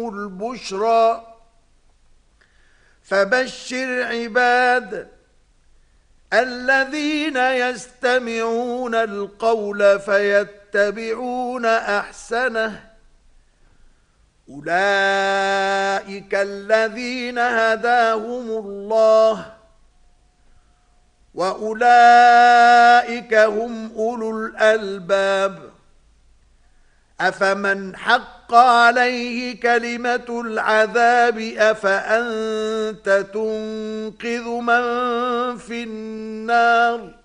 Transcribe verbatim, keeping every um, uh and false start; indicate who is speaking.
Speaker 1: لهم البشرى فبشر عباد الذين يستمعون القول فيتبعون أحسنه أولئك الذين هداهم الله وأولئك هم أولو الألباب أفمن حق عليه كلمة العذاب أفأنت تنقذ من في النار